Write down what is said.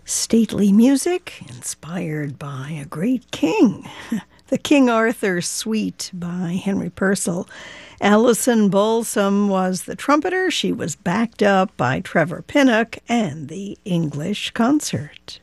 Stately music inspired by a great king. The King Arthur Suite by Henry Purcell. Alison Balsam was the trumpeter. She was backed up by Trevor Pinnock and the English Concert.